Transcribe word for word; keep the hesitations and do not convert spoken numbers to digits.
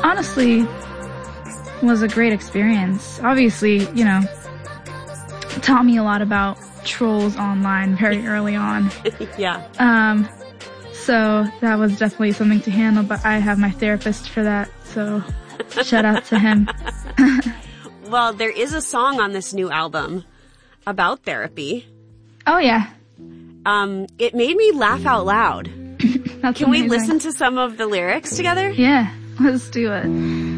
honestly was a great experience. Obviously, you know, taught me a lot about trolls online very early on. Yeah. Um, so that was definitely something to handle, but I have my therapist for that, so shout out to him. Well, there is a song on this new album about therapy. Oh, yeah. Um, it made me laugh out loud. That's Can amazing. we listen to some of the lyrics together? Yeah, let's do it.